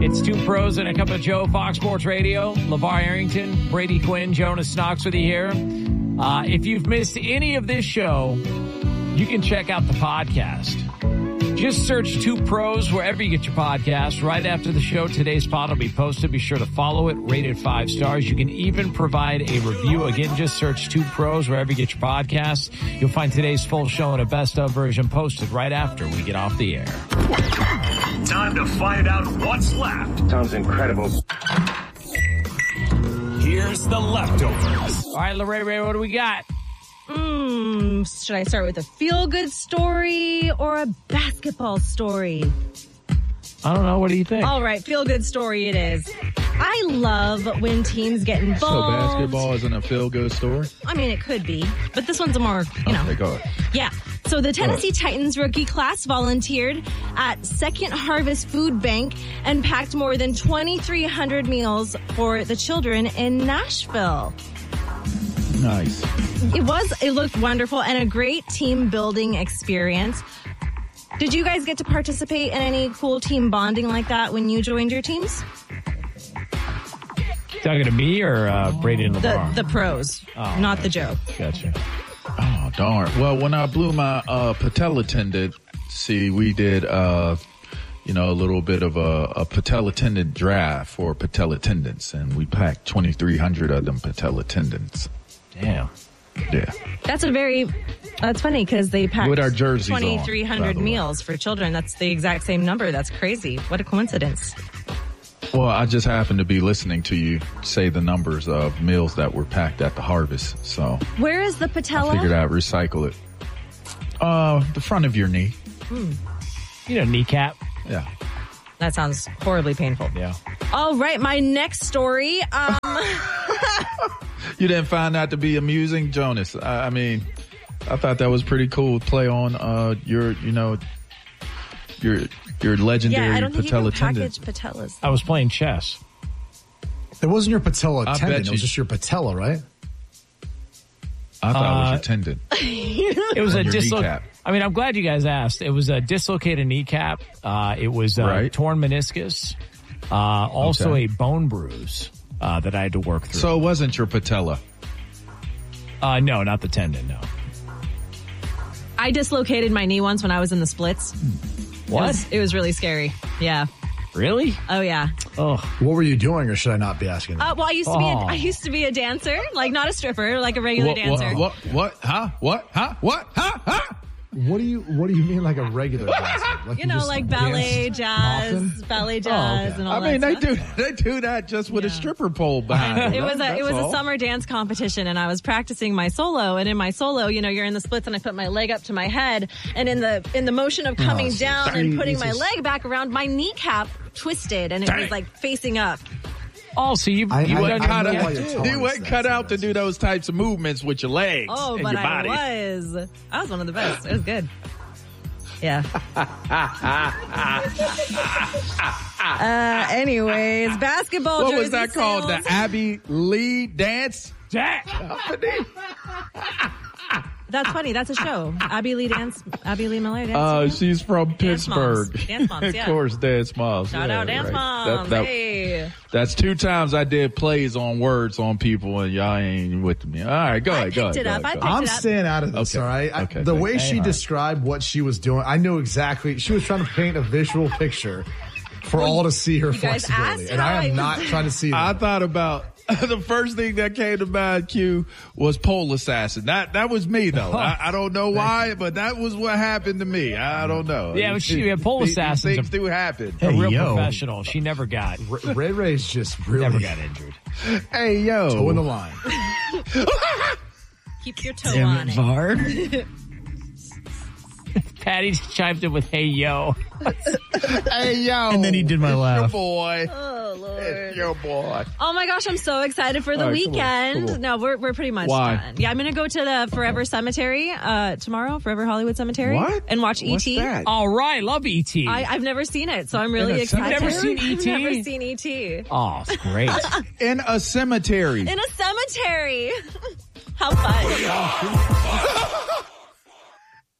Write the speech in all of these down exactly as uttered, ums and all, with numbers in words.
It's Two Pros and a Cup of Joe, Fox Sports Radio. LeVar Arrington, Brady Quinn, Jonas Knox with you here. Uh, if you've missed any of this show, you can check out the podcast. Just search Two Pros wherever you get your podcast. Right after the show, today's pod will be posted. Be sure to follow it, rate it five stars. You can even provide a review. Again, just search Two Pros wherever you get your podcasts. You'll find today's full show and a best-of version posted right after we get off the air. Time to find out what's left. Sounds incredible. Here's the leftovers. All right, Lorraine, Ray, what do we got? Mm, should I start with a feel-good story or a basketball story? I don't know. What do you think? All right, feel-good story it is. I love when teams get involved. So basketball isn't a feel-good story? I mean, it could be, but this one's a more, you know. Okay, go ahead. Yeah. So the Tennessee Titans rookie class volunteered at Second Harvest Food Bank and packed more than twenty-three hundred meals for the children in Nashville. Nice. It was, it looked wonderful and a great team building experience. Did you guys get to participate in any cool team bonding like that when you joined your teams? Talking to me or uh, Brady and The, LeVar? the pros, Oh, not the gotcha. joke. Gotcha. Oh, darn. Well, when I blew my uh, patella tendon, see, we did, uh, you know, a little bit of a, a patella tendon drive for patella tendons, and we packed twenty-three hundred of them patella tendons. Damn. Yeah. That's a very, that's funny because they packed With our jerseys on, twenty-three hundred by the way. meals for children. That's the exact same number. That's crazy. What a coincidence. Well, I just happened to be listening to you say the numbers of meals that were packed at the harvest, so Where is the I patella? figured I'd recycle it. Uh, the front of your knee. Hmm. You know, kneecap. Yeah. That sounds horribly painful. Yeah. All right, my next story. Um, You didn't find that to be amusing, Jonas? I, I mean, I thought that was pretty cool play on uh, your, you know, your your legendary yeah, I don't think patella you can tendon. package patellas. I was playing chess. It wasn't your patella I tendon. bet It you- was just your patella, right? I thought it was Uh, your tendon. It was a On your dislocated. kneecap. I mean, I'm glad you guys asked. It was a dislocated kneecap. Uh, it was a Right. torn meniscus. Uh, also Okay. a bone bruise uh, that I had to work through. So it wasn't your patella. uh, no, not the tendon. No. I dislocated my knee once when I was in the splits. What? It was, it was really scary. Yeah. Really? Oh yeah. Oh, What were you doing, or should I not be asking that? Uh, well, I used to be. A, Oh. I used to be a dancer, like not a stripper, like a regular What, dancer. what, what, what, huh? What, huh? What, huh? Huh? What do you What do you mean, like a regular dancer? Like You know, just like ballet, danced jazz, often? ballet, Oh, jazz, okay. and all I mean, they that stuff. do they do that just with a Yeah. stripper pole behind It them. was a That- it was that's a all. summer dance competition, and I was practicing my solo. And in my solo, you know, you're in the splits, and I put my leg up to my head, and in the in the motion of coming so down sorry. and putting my Jesus. leg back around, my kneecap twisted, and it was like facing up. oh, so you I- you I- went I kind know of why you're telling You us wasn't that, cut so out to that's- do those types of movements with your legs Oh, and but your I body. was. I was one of the best. It was good. Yeah. uh, anyways, basketball What jersey was that called? sales. The Abby Lee Dance Jack. Company? That's funny. That's a show. Abby Lee Dance. Abby Lee Miller Dance. Uh, Studio? she's from Dance Moms. Pittsburgh. Dance Moms, yeah. Of course, Dance Moms. Shout Yeah, out Dance right. Moms. That- that- Hey. That's two times I did plays on words on people, and y'all ain't with me. All right, go I ahead, go picked ahead. it go up. ahead, I go picked ahead. I'm it up. staying out of this, Okay. all right? I, Okay, the thank way you. she Hang on. described what she was doing, I knew exactly. She was trying to paint a visual picture for all to see her you guys flexibility. asked And I how am I- not trying to see I that. thought about the first thing that came to mind, Q, was pole assassin. That that was me though. I, I don't know why, but that was what happened to me. I don't know. Yeah, but she- yeah, pole These- these assassins things are- do happen. A Hey, real yo. professional. She never got R- Ray Ray's just really never got injured. Hey yo, toe in the line. Keep your toe on it. Var. Patty just chimed in with "Hey yo." hey yo, And then he did my it's laugh. Your boy, Oh, Lord. it's your boy. Oh my gosh, I'm so excited for the All right, come on, weekend. come on. No, we're we're pretty much Why? done. Yeah, I'm gonna go to the Forever Cemetery uh, tomorrow, Forever Hollywood Cemetery, What? and watch What's E T. that? All right, love E T. I, I've never seen it, so I'm really In a excited. cemetery? You've never seen E T? I've never seen E T. Oh, it's great. In a cemetery. In a cemetery. How fun.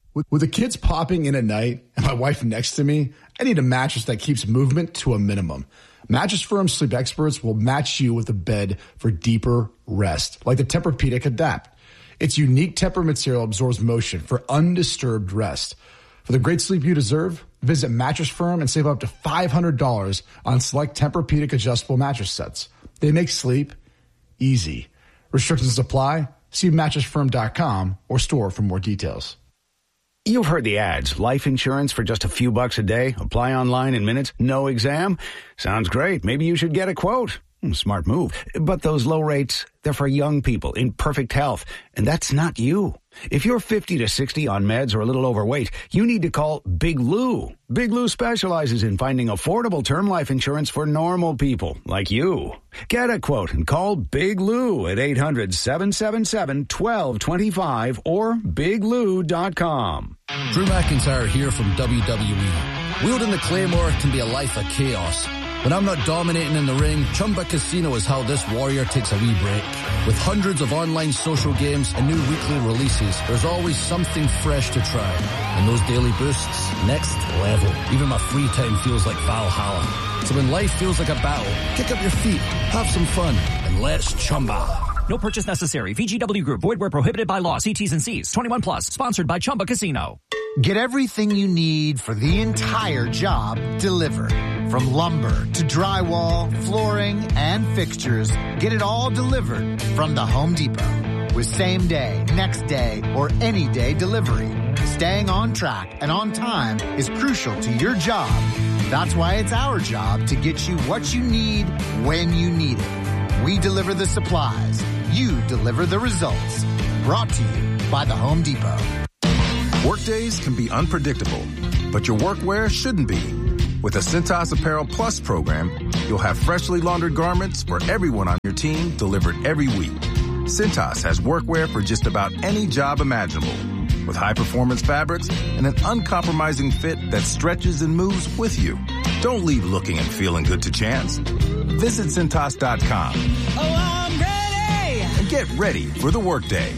With, with the kids popping in at night and my wife next to me, I need a mattress that keeps movement to a minimum. Mattress Firm sleep experts will match you with a bed for deeper rest, like the Tempur-Pedic Adapt. Its unique Tempur material absorbs motion for undisturbed rest. For the great sleep you deserve, visit Mattress Firm and save up to five hundred dollars on select Tempur-Pedic adjustable mattress sets. They make sleep easy. Restrictions apply. See mattress firm dot com or store for more details. You've heard the ads. Life insurance for just a few bucks a day. Apply online in minutes. No exam. Sounds great. Maybe you should get a quote. Smart move. But those low rates, they're for young people in perfect health. And that's not you. If you're fifty to sixty on meds or a little overweight, you need to call Big Lou. Big Lou specializes in finding affordable term life insurance for normal people like you. Get a quote and call Big Lou at eight hundred, seven seven seven, one two two five or big lou dot com. Drew McIntyre here from W W E. Wielding the Claymore can be a life of chaos. When I'm not dominating in the ring, Chumba Casino is how this warrior takes a wee break. With hundreds of online social games and new weekly releases, there's always something fresh to try. And those daily boosts, next level. Even my free time feels like Valhalla. So when life feels like a battle, kick up your feet, have some fun, and let's Chumba. No purchase necessary. V G W Group. Void where prohibited by law. See T's and C's. twenty-one plus. Sponsored by Chumba Casino. Get everything you need for the entire job delivered. From lumber to drywall, flooring, and fixtures, get it all delivered from the Home Depot. With same day, next day, or any day delivery. Staying on track and on time is crucial to your job. That's why it's our job to get you what you need when you need it. We deliver the supplies. You deliver the results. Brought to you by the Home Depot. Workdays can be unpredictable, but your workwear shouldn't be. With the Cintas Apparel Plus program, you'll have freshly laundered garments for everyone on your team delivered every week. Cintas has workwear for just about any job imaginable, with high-performance fabrics and an uncompromising fit that stretches and moves with you. Don't leave looking and feeling good to chance. Visit Cintas dot com. Oh, I'm ready! And get ready for the workday.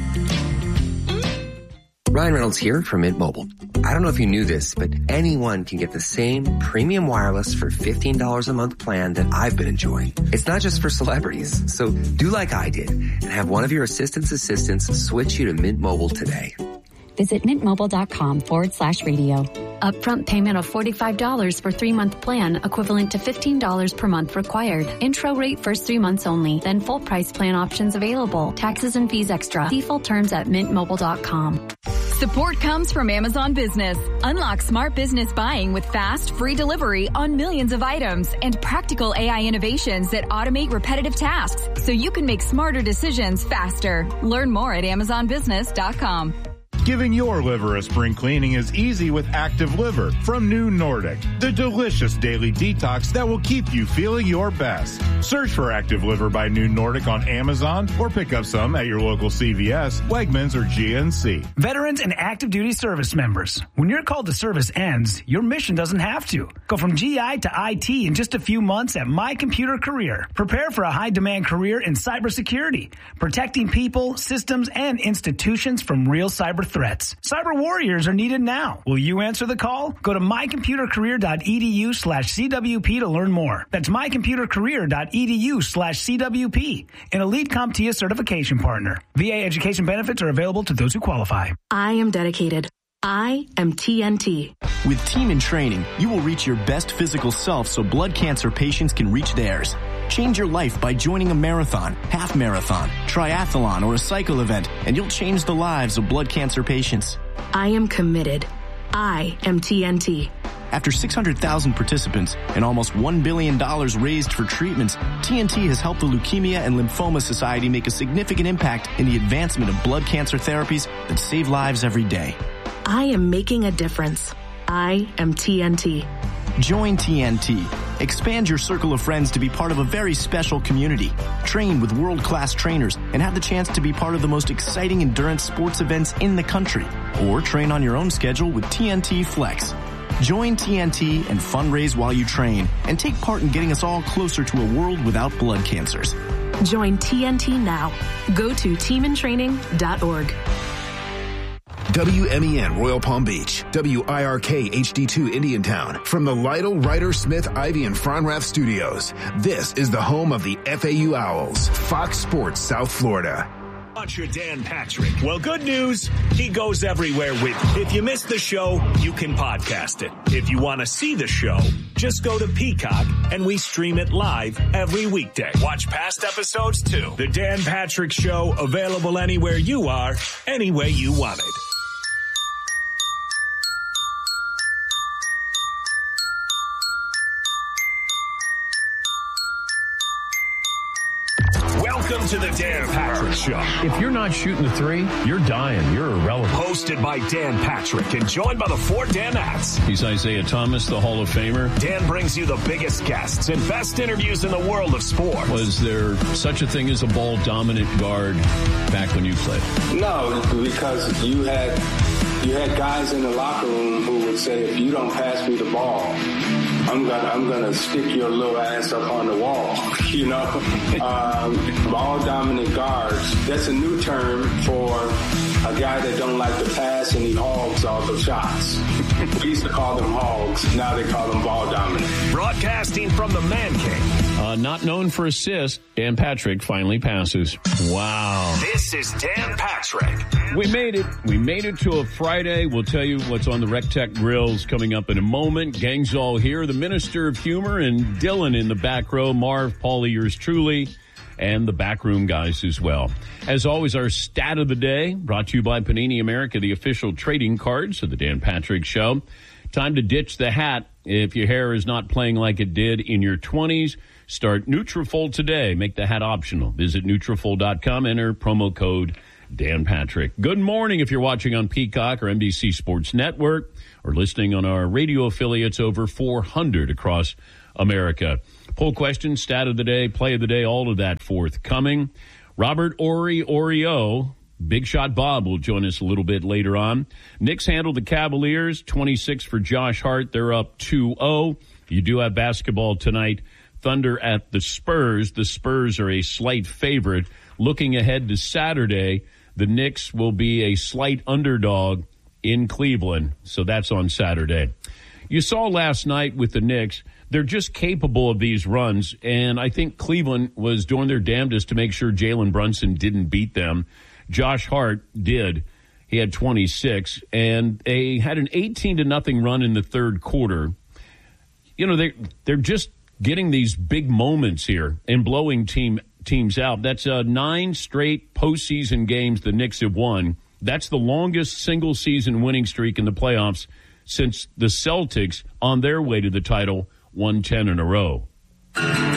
Ryan Reynolds here from Mint Mobile. I don't know if you knew this, but anyone can get the same premium wireless for fifteen dollars a month plan that I've been enjoying. It's not just for celebrities. So do like I did and have one of your assistant's assistants switch you to Mint Mobile today. Visit mintmobile.com forward slash radio. Upfront payment of forty-five dollars for three-month plan, equivalent to fifteen dollars per month required. Intro rate first three months only, then full price plan options available. Taxes and fees extra. See full terms at mint mobile dot com. Support comes from Amazon Business. Unlock smart business buying with fast, free delivery on millions of items and practical A I innovations that automate repetitive tasks so you can make smarter decisions faster. Learn more at amazon business dot com. Giving your liver a spring cleaning is easy with Active Liver from New Nordic, the delicious daily detox that will keep you feeling your best. Search for Active Liver by New Nordic on Amazon or pick up some at your local C V S, Wegmans, or G N C. Veterans and active duty service members, when your call to service ends, your mission doesn't have to. Go from G I to I T in just a few months at My Computer Career. Prepare for a high-demand career in cybersecurity, protecting people, systems, and institutions from real cyber threats. Cyber warriors are needed now. Will you answer the call? Go to mycomputercareer.edu slash CWP to learn more. That's mycomputercareer.edu slash CWP, an Elite CompTIA certification partner. V A education benefits are available to those who qualify. I am dedicated. I am T N T. With Team in Training, you will reach your best physical self so blood cancer patients can reach theirs. Change your life by joining a marathon, half marathon, triathlon, or a cycle event, and you'll change the lives of blood cancer patients. I am committed. I am T N T. After six hundred thousand participants and almost one billion dollars raised for treatments, T N T has helped the Leukemia and Lymphoma Society make a significant impact in the advancement of blood cancer therapies that save lives every day. I am making a difference. I am T N T. Join T N T. Expand your circle of friends to be part of a very special community. Train with world-class trainers and have the chance to be part of the most exciting endurance sports events in the country. Or train on your own schedule with T N T Flex. Join T N T and fundraise while you train and take part in getting us all closer to a world without blood cancers. Join T N T now. Go to team in training dot org. W M E N Royal Palm Beach, W I R K H D two Indiantown. From the Lytle, Ryder, Smith, Ivy, and Fronrath studios, this is the home of the F A U Owls, Fox Sports South Florida. Watch your Dan Patrick. Well, good news, he goes everywhere with you. If you missed the show, you can podcast it. If you want to see the show, just go to Peacock and we stream it live every weekday. Watch past episodes too. The Dan Patrick Show, available anywhere you are, any way you want it. Welcome to the Dan Patrick Show. If you're not shooting the three, you're dying. You're irrelevant. Hosted by Dan Patrick and joined by the four Danettes. He's Isaiah Thomas, the Hall of Famer. Dan brings you the biggest guests and best interviews in the world of sports. Was there such a thing as a ball-dominant guard back when you played? No, because you had you had guys in the locker room who would say, if you don't pass me the ball, I'm gonna I'm gonna stick your little ass up on the wall. You know, um, ball dominant guards. That's a new term for a guy that don't like to pass and he hogs all the shots. We used to call them hogs. Now they call them ball dominant. Broadcasting from the Man Cave. Uh, not known for assists, Dan Patrick finally passes. Wow. This is Dan Patrick. We made it. We made it to a Friday. We'll tell you what's on the RecTech Grills coming up in a moment. Gang's all here. The Minister of Humor and Dylan in the back row. Marv, Paulie, yours truly, and the backroom guys as well. As always, our stat of the day brought to you by Panini America, the official trading cards of the Dan Patrick Show. Time to ditch the hat. If your hair is not playing like it did in your twenties, start Nutrafol today. Make the hat optional. Visit Nutrafol dot com. Enter promo code Dan Patrick. Good morning if you're watching on Peacock or N B C Sports Network or listening on our radio affiliates, over four hundred across America. Poll question, stat of the day, play of the day, all of that forthcoming. Robert Ori Oreo, Big Shot Bob, will join us a little bit later on. Knicks handled the Cavaliers, twenty-six for Josh Hart. They're up two oh. You do have basketball tonight. Thunder at the Spurs. The Spurs are a slight favorite. Looking ahead to Saturday, the Knicks will be a slight underdog in Cleveland. So that's on Saturday. You saw last night with the Knicks, they're just capable of these runs, and I think Cleveland was doing their damnedest to make sure Jalen Brunson didn't beat them. Josh Hart did. He had twenty-six, and they had an eighteen to nothing run in the third quarter. You know, they they're just getting these big moments here and blowing team teams out. That's uh, nine straight postseason games the Knicks have won. That's the longest single-season winning streak in the playoffs since the Celtics, on their way to the title, won ten in a row.